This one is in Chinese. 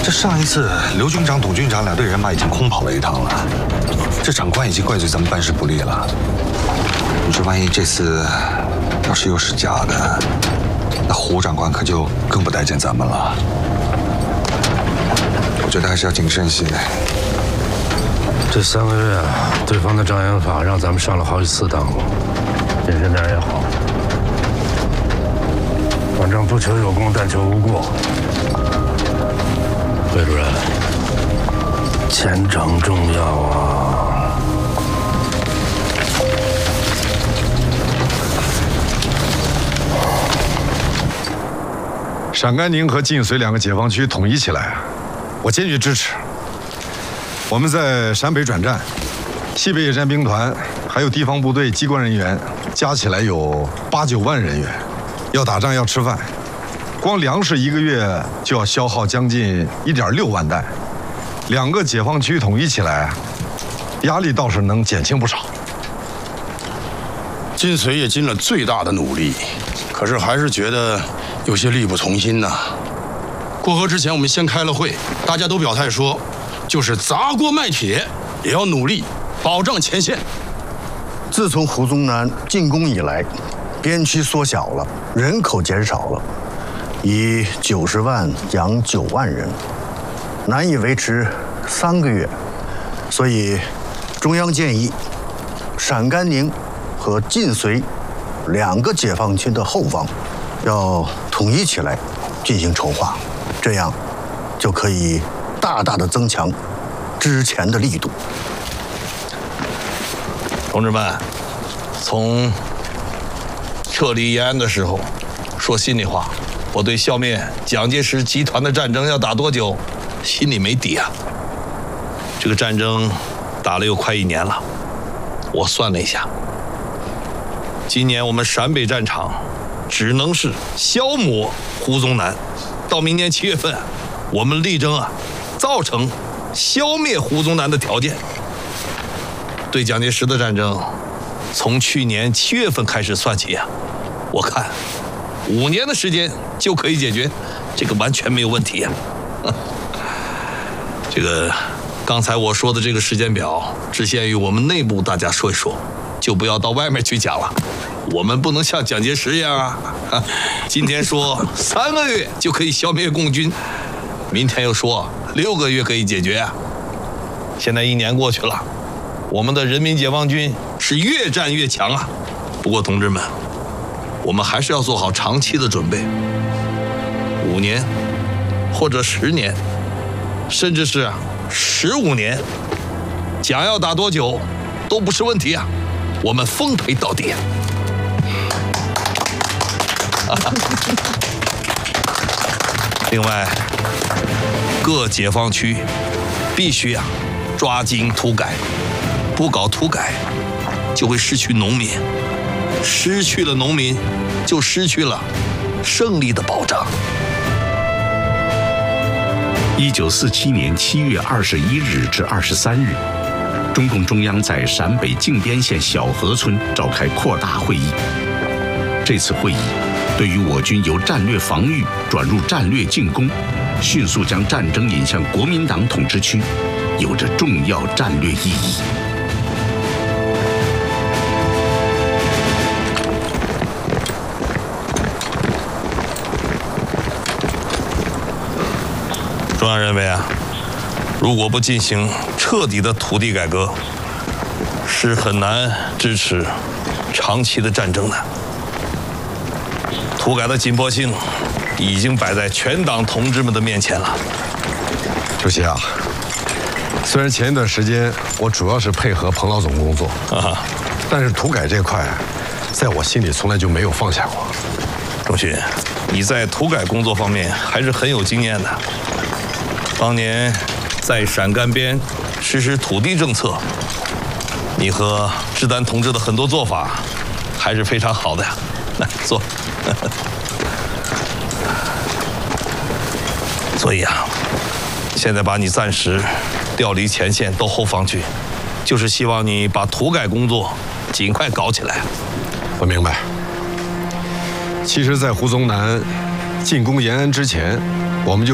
这上一次刘军长、董军长2队人马已经空跑了一趟了，这长官已经怪罪咱们办事不力了。你说万一这次要是又是假的，那胡长官可就更不待见咱们了。我觉得还是要谨慎些。 这3个月啊，对方的障眼法让咱们上了好几次当了，谨慎点也好。反正不求有功，但求无过。魏主任，前程重要啊！ 陕甘宁和晋绥2个解放区统一起来，我坚决支持。我们在陕北转战，西北野战兵团还有地方部队、机关人员加起来有8、9万人员，要打仗要吃饭，光粮食1个月就要消耗将近1.6万担。2个解放区统一起来，压力倒是能减轻不少。 晋绥也尽了最大的努力，可是还是觉得有些力不从心呐。过河之前，我们先开了会，大家都表态说，就是砸锅卖铁也要努力保障前线。 自从胡宗南进攻以来，边区缩小了，人口减少了，以90万养9万人，难以维持3个月，所以中央建议陕甘宁和晋绥2个解放区的后方要统一起来进行筹划，这样就可以大大的增强之前的力度。 同志们，从撤离延安的时候，说心里话，我对消灭蒋介石集团的战争要打多久，心里没底啊。这个战争打了有快1年了，我算了一下，今年我们陕北战场只能是消磨胡宗南，到明年7月份，我们力争造成消灭胡宗南的条件。对蒋介石的战争，从去年7月份开始算起我看5年的时间就可以解决，这个完全没有问题这个刚才我说的这个时间表，只限于我们内部大家说一说，就不要到外面去讲了。我们不能像蒋介石一样今天说3个月就可以消灭共军，明天又说6个月可以解决现在1年过去了，我们的人民解放军是越战越强啊。不过同志们，我们还是要做好长期的准备，5年或者10年，甚至是15年，蒋要打多久都不是问题我们奉陪到底另外，各解放区必须抓紧土改，不搞土改就会失去农民，失去了农民就失去了胜利的保障。 1947年7月21日至23日，中共中央在陕北靖边县小河村召开扩大会议。这次会议对于我军由战略防御转入战略进攻，迅速将战争引向国民党统治区，有着重要战略意义。 中央认为如果不进行彻底的土地改革，是很难支持长期的战争的。土改的紧迫性已经摆在全党同志们的面前了。 主席虽然前一段时间我主要是配合彭老总工作但是土改这块，在我心里从来就没有放下过。 钟勋，你在土改工作方面还是很有经验的。当年在陕甘边实施土地政策，你和志丹同志的很多做法还是非常好的来坐。所以现在把你暂时调离前线到后方去，就是希望你把土改工作尽快搞起来。 我明白。其实，在胡宗南进攻延安之前，我们就